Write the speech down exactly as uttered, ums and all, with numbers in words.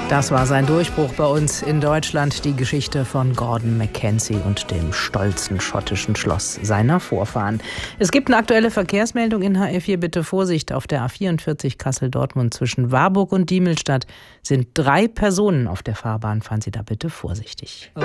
Das war sein Durchbruch bei uns in Deutschland, die Geschichte von Gordon Mackenzie und dem stolzen schottischen Schloss seiner Vorfahren. Es gibt eine aktuelle Verkehrsmeldung in H R vier. Bitte Vorsicht, auf der A vierundvierzig Kassel-Dortmund zwischen Warburg und Diemelstadt sind drei Personen auf der Fahrbahn. Fahren Sie da bitte vorsichtig.